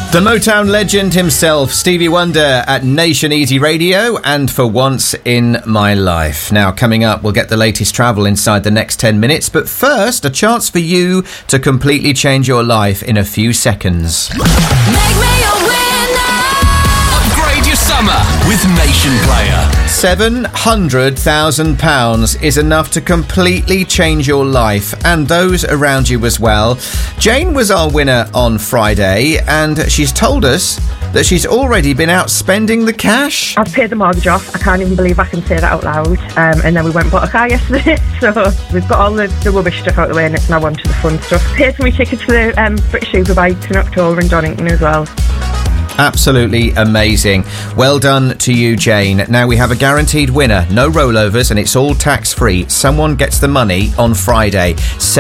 The Motown legend himself, Stevie Wonder, at Nation Easy Radio and For Once in My Life. Now, coming up, we'll get the latest travel inside the next 10 minutes. But first, a chance for you to completely change your life in a few seconds. Make me a winner. Upgrade your summer with Nation Player. £700,000 is enough to completely change your life and those around you as well. Jane was our winner on Friday, and she's told us that she's already been out spending the cash. I've paid the mortgage off. I can't even believe I can say that out loud. And then we went and bought a car yesterday. So we've got all the rubbish stuff out of the way, and it's now on to the fun stuff. Paid for my tickets for the British Superbikes in October in Donington as well. Absolutely amazing. Well done to you, Jane. Now we have a guaranteed winner. No rollovers, and it's all tax-free. Someone gets the money on Friday.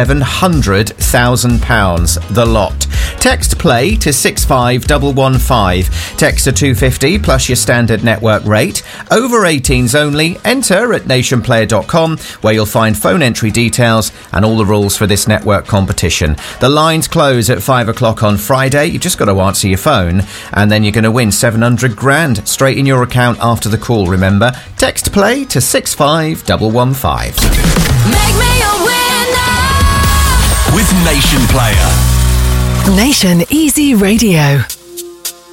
£700,000, the lot. Text play to 65115. Text to 250 plus your standard network rate. Over 18s only. Enter at nationplayer.com, where you'll find phone entry details and all the rules for this network competition. The lines close at 5 o'clock on Friday. You've just got to answer your phone, and then you're going to win 700 grand straight in your account after the call, remember. Text play to 65115. Make me a winner. With Nation Player. Nation Easy Radio.